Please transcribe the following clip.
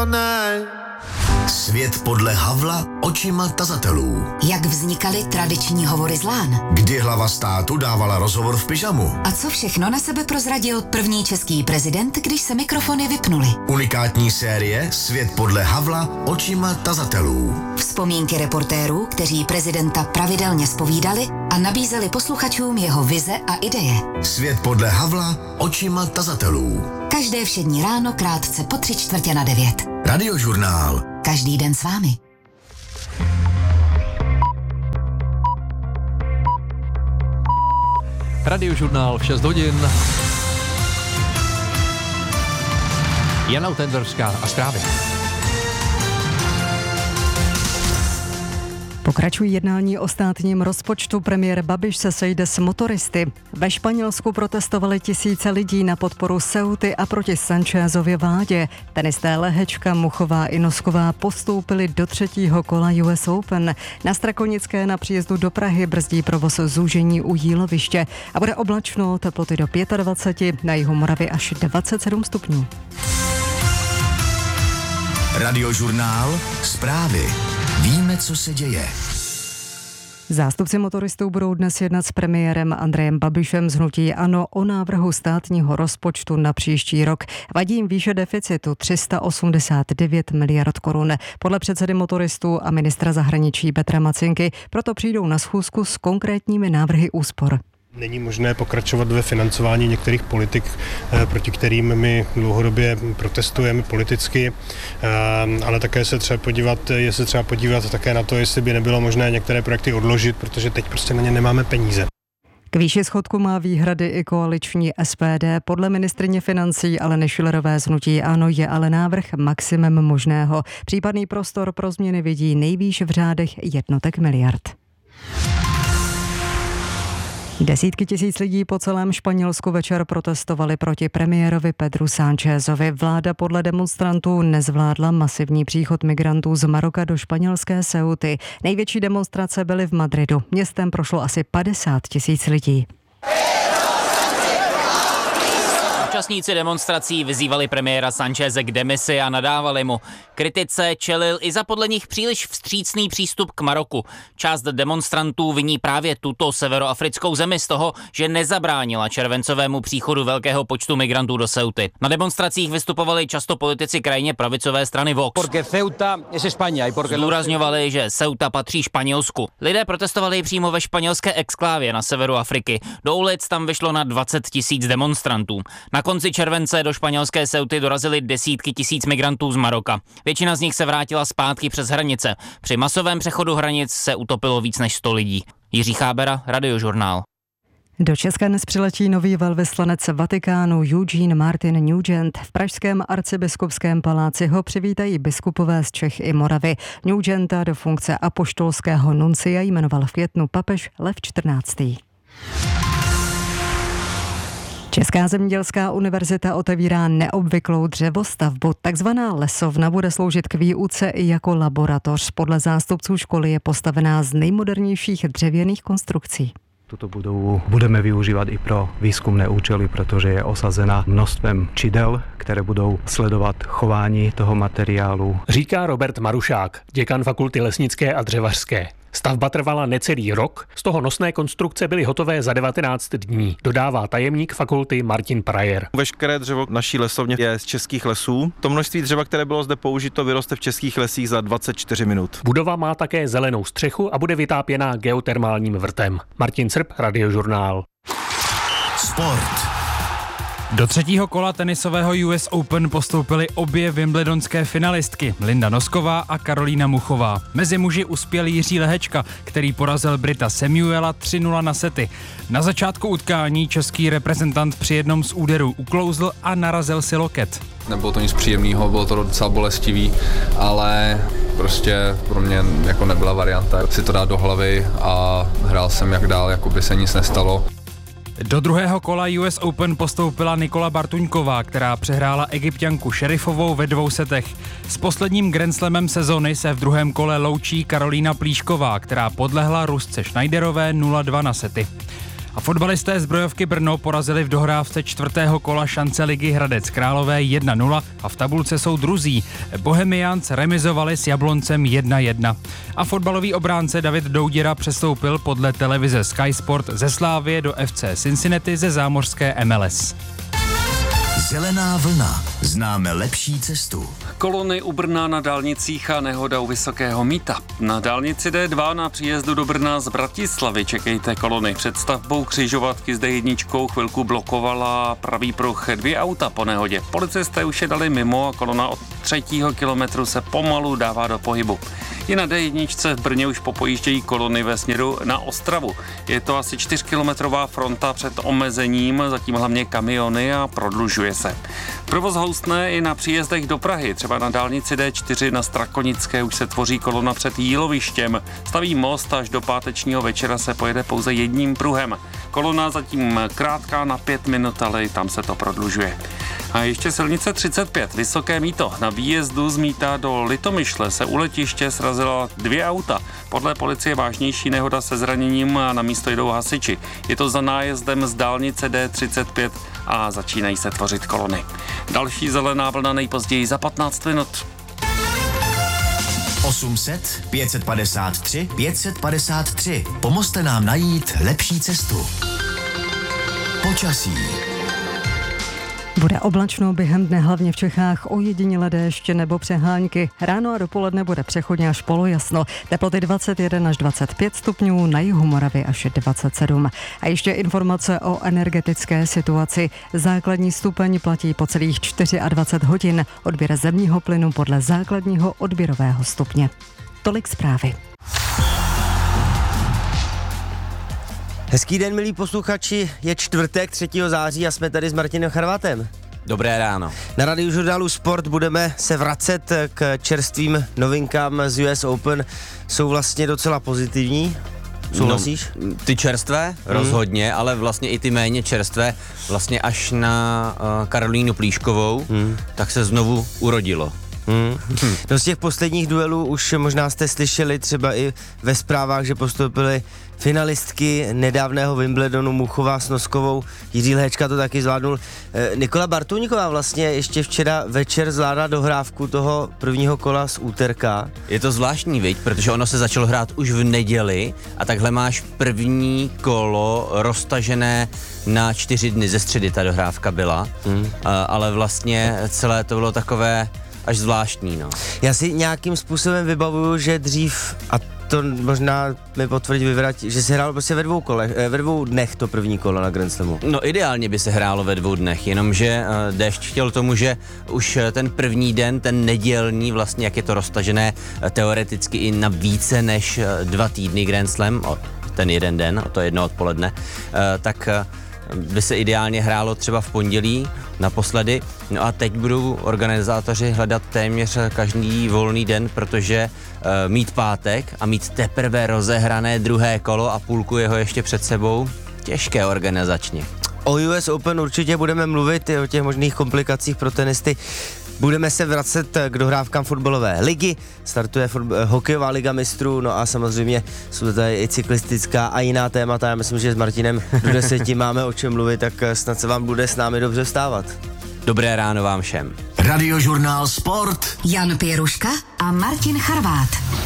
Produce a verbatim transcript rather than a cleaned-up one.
all night. Svět podle Havla očima tazatelů. Jak vznikaly tradiční hovory z lán? Kdy hlava státu dávala rozhovor v pyžamu? A co všechno na sebe prozradil první český prezident, když se mikrofony vypnuly? Unikátní série Svět podle Havla očima tazatelů. Vzpomínky reportérů, kteří prezidenta pravidelně zpovídali a nabízeli posluchačům jeho vize a ideje. Svět podle Havla očima tazatelů. Každé všední ráno krátce po tři čtvrtě na devět. Radiožurnál. Každý den s vámi. Radiožurnál v šest hodin. Jana Tenderská a zprávy. Pokračují jednání o státním rozpočtu. Premiér Babiš se sejde s motoristy. Ve Španělsku protestovali tisíce lidí na podporu Ceuty a proti Sanchezově vládě. Tenisté Lehečka, Muchová i Nosková postoupili do třetího kola U S Open. Na Strakonické na příjezdu do Prahy brzdí provoz zúžení u Jíloviště a bude oblačno, teploty do dvacet pět, na jihu Moravy až dvacet sedm stupňů. Radiožurnál. Zprávy. Víme, co se děje. Zástupci motoristů budou dnes jednat s premiérem Andrejem Babišem z hnutí ANO o návrhu státního rozpočtu na příští rok. Vadí jim výše deficitu tři sta osmdesát devět miliard korun. Podle předsedy motoristů a ministra zahraničí Petra Macinky proto přijdou na schůzku s konkrétními návrhy úspor. Není možné pokračovat ve financování některých politik, proti kterým my dlouhodobě protestujeme politicky, ale také se třeba podívat, je se třeba podívat také na to, jestli by nebylo možné některé projekty odložit, protože teď prostě na ně nemáme peníze. K výši schodku má výhrady i koaliční S P D. Podle ministryně financí Aleny Schillerové z hnutí ANO je ale návrh maximem možného. Případný prostor pro změny vidí nejvýš v řádech jednotek miliard. Desítky tisíc lidí po celém Španělsku večer protestovali proti premiérovi Pedru Sánchezovi. Vláda podle demonstrantů nezvládla masivní příchod migrantů z Maroka do španělské Ceuty. Největší demonstrace byly v Madridu. Městem prošlo asi padesát tisíc lidí. Účastníci demonstrací vyzývali premiéra Sancheze k demisi a nadávali mu. Kritice čelil i za podle nich příliš vstřícný přístup k Maroku. Část demonstrantů viní právě tuto severoafrickou zemi z toho, že nezabránila červencovému příchodu velkého počtu migrantů do Ceuty. Na demonstracích vystupovali často politici krajně pravicové strany Vox. Zdůrazňovali, že Ceuta patří Španělsku. Lidé protestovali přímo ve španělské exklávě na severu Afriky. Do ulic tam vyšlo na dvacet tisíc demonstrantů. Na konci července do španělské Ceuty dorazily desítky tisíc migrantů z Maroka. Většina z nich se vrátila zpátky přes hranice. Při masovém přechodu hranic se utopilo víc než sto lidí. Jiří Chábera, Radiožurnál. Do Česka dnes přiletí nový velvyslanec Vatikánu Eugene Martin Nugent. V pražském arcibiskupském paláci ho přivítají biskupové z Čech i Moravy. Nugenta do funkce apoštolského nuncia jmenoval v květnu papež Lev čtrnáctý. Česká zemědělská univerzita otevírá neobvyklou dřevostavbu. Takzvaná lesovna bude sloužit k výuce i jako laboratoř. Podle zástupců školy je postavená z nejmodernějších dřevěných konstrukcí. Tuto budovu budeme využívat i pro výzkumné účely, protože je osazená množstvem čidel, které budou sledovat chování toho materiálu. Říká Robert Marušák, děkan fakulty lesnické a dřevařské. Stavba trvala necelý rok, z toho nosné konstrukce byly hotové za devatenáct dní, dodává tajemník fakulty Martin Prajer. Veškeré dřevo naší lesovně je z českých lesů. To množství dřeva, které bylo zde použito, vyroste v českých lesích za dvacet čtyři minut. Budova má také zelenou střechu a bude vytápěná geotermálním vrtem. Martin Srb, Radiožurnál. Sport. Do třetího kola tenisového U S Open postoupily obě wimbledonské finalistky Linda Nosková a Karolína Muchová. Mezi muži uspěl Jiří Lehečka, který porazil Brita Samuela tři nula na sety. Na začátku utkání český reprezentant při jednom z úderů uklouzl a narazil si loket. Nebylo to nic příjemného, bylo to docela bolestivý, ale prostě pro mě jako nebyla varianta si to dát do hlavy a hrál jsem jak dál, jako by se nic nestalo. Do druhého kola U S Open postoupila Nikola Bartuňková, která přehrála Egypťanku Šerifovou ve dvou setech. S posledním Grand Slamem sezony se v druhém kole loučí Karolína Plíšková, která podlehla Rusce Schneiderové nula dva na sety. A fotbalisté zbrojovky Brno porazili v dohrávce čtvrtého kola šance ligy Hradec Králové jedna nula a v tabulce jsou druzí. Bohemians remizovali s Jabloncem jedna jedna. A fotbalový obránce David Douděra přestoupil podle televize Sky Sport ze Slávie do F C Cincinnati ze zámořské M L S. Zelená vlna. Známe lepší cestu. Kolony u Brna na dálnicích a nehoda u Vysokého Mýta. Na dálnici D dva na příjezdu do Brna z Bratislavy čekejte kolony. Před stavbou křižovatky s D jedna chvilku blokovala pravý pruh, dvě auta po nehodě. Policisté už je dali mimo a kolona od třetího kilometru se pomalu dává do pohybu. I na D jedna v Brně už popojíždějí kolony ve směru na Ostravu. Je to asi čtyřkilometrová fronta před omezením, zatím hlavně kamiony a prodlužuje se. Provoz houstne i na příjezdech do Prahy, třeba na dálnici D čtyři na Strakonické už se tvoří kolona před Jílovištěm. Staví most, až do pátečního večera se pojede pouze jedním pruhem. Kolona zatím krátká na pět minut, ale i tam se to prodlužuje. A ještě silnice třicet pět, Vysoké Mýto. Na výjezdu z Mýta do Litomyšle se u letiště srazila dvě auta. Podle policie vážnější nehoda se zraněním a na místo jdou hasiči. Je to za nájezdem z dálnice D třicet pět a začínají se tvořit kolony. Další zelená vlna nejpozději za patnáct minut. osm set, pět padesát tři, pět padesát tři. Pomozte nám najít lepší cestu. Počasí. Bude oblačno během dne, hlavně v Čechách, ojedinělé déšť nebo přehánky. Ráno a dopoledne bude přechodně až polojasno. Teploty dvacet jedna až dvacet pět stupňů, na jihu Moravy až dvacet sedm. A ještě informace o energetické situaci. Základní stupeň platí po celých dvacet čtyři hodin. Odběr zemního plynu podle základního odběrového stupně. Tolik zprávy. Hezký den, milí posluchači, je čtvrtek třetího září a jsme tady s Martinem Charvátem. Dobré ráno. Na Radiožurnálu Sport budeme se vracet k čerstvým novinkám z U S Open. Jsou vlastně docela pozitivní. Souhlasíš? No, ty čerstvé rozhodně, hmm. ale vlastně i ty méně čerstvé, vlastně až na uh, Karolínu Plíškovou, hmm. tak se znovu urodilo. Hmm. Hmm. No z těch posledních duelů už možná jste slyšeli třeba i ve zprávách, že postoupily finalistky nedávného Wimbledonu Muchová s Noskovou. Jiří Lehečka to taky zvládnul. E, Nikola Bartůníková vlastně ještě včera večer zvládla dohrávku toho prvního kola z úterka. Je to zvláštní, viď, protože ono se začalo hrát už v neděli a takhle máš první kolo roztažené na čtyři dny, ze středy ta dohrávka byla, hmm. a, ale vlastně celé to bylo takové až zvláštní, no. Já si nějakým způsobem vybavuju, že dřív, a to možná mi potvrdí vyvrať, že se hrálo prostě ve dvou kolech, ve dvou dnech to první kolo na Grand Slamu. No ideálně by se hrálo ve dvou dnech, jenomže uh, déšť chtěl tomu, že už ten první den, ten nedělní, vlastně jak je to roztažené uh, teoreticky i na více než uh, dva týdny Grand Slam, o, ten jeden den, o to jedno odpoledne, uh, tak uh, by se ideálně hrálo třeba v pondělí naposledy. No a teď budou organizátoři hledat téměř každý volný den, protože uh, mít pátek a mít teprve rozehrané druhé kolo a půlku jeho ještě před sebou, těžké organizačně. O U S Open určitě budeme mluvit i o těch možných komplikacích pro tenisty. Budeme se vracet k dohrávkám fotbalové ligy, startuje fotbal, hokejová liga mistrů, no a samozřejmě jsou tady i cyklistická a jiná témata. Já myslím, že s Martinem do deseti máme o čem mluvit, tak snad se vám bude s námi dobře vstávat. Dobré ráno vám všem. Radiožurnál Sport. Jan Pěruška a Martin Charvát.